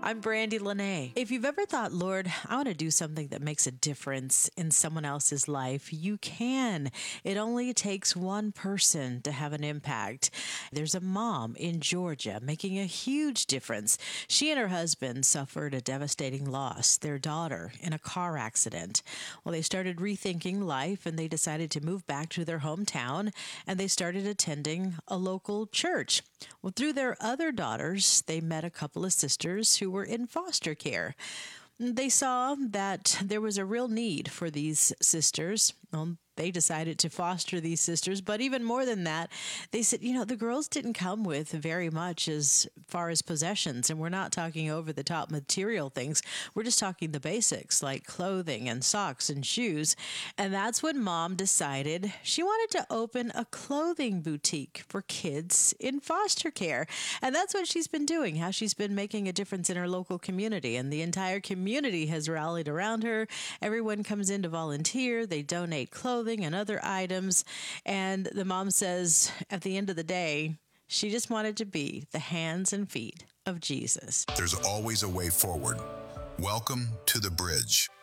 I'm Brandy Lene. If you've ever thought, Lord, I want to do something that makes a difference in someone else's life, you can. It only takes one person to have an impact. There's a mom in Georgia making a huge difference. She and her husband suffered a devastating loss, their daughter in a car accident. Well, they started rethinking life and they decided to move back to their hometown and they started attending a local church. Well, through their other daughters, they met a couple of sisters who were in foster care. They saw that there was a real need for these sisters. They decided to foster these sisters, but even more than that, they said, the girls didn't come with very much as far as possessions, and we're not talking over the top material things. We're just talking the basics like clothing and socks and shoes. And that's when Mom decided she wanted to open a clothing boutique for kids in foster care. And that's what she's been doing, how she's been making a difference in her local community. And the entire community has rallied around her. Everyone comes in to volunteer. They donate clothing and other items. And the mom says at the end of the day, she just wanted to be the hands and feet of Jesus. There's always a way forward. Welcome to The Bridge.